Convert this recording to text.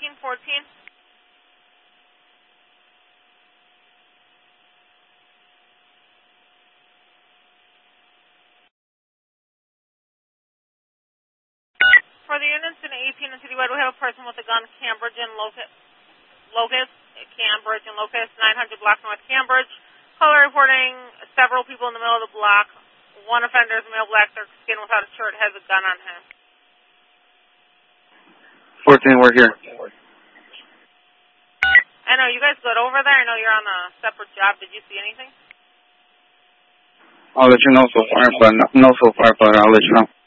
1814. For the units in 18 and Citywide, we have a person with a gun, Cambridge and Locust, Cambridge and Locust, 900 block North Cambridge. Caller reporting several people in the middle of the block. One offender is male, black, dark skin, without a shirt, has a gun on him. 14, we're here. I know, you guys good over there? I know you're on a separate job. Did you see anything? I'll let you know so far, but I'll let you know.